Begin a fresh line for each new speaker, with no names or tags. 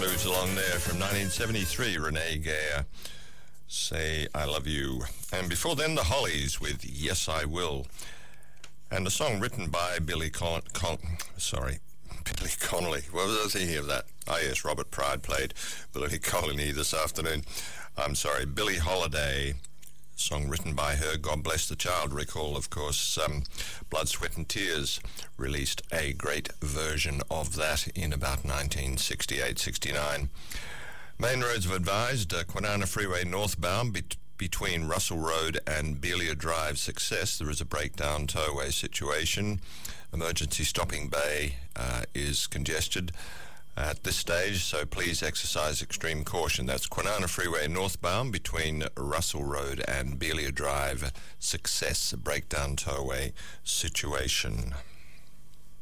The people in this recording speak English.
moves along there from 1973, Renee Gare, Say I Love You. And before then, the Hollies with Yes I Will. And a song written by Billy Connolly. What was I thinking of that? Oh yes, Robert Pride played Billy Connolly this afternoon. I'm sorry, Billie Holiday. Song written by her, God Bless the Child. Recall, of course, Blood, Sweat and Tears released a great version of that in about 1968-69. Main roads have advised Kwinana Freeway northbound between Russell Road and Belia Drive Success. There is a breakdown tow-away situation. Emergency stopping bay is congested at this stage, so please exercise extreme caution. That's Kwinana Freeway northbound between Russell Road and Belia Drive Success, breakdown tow-away situation.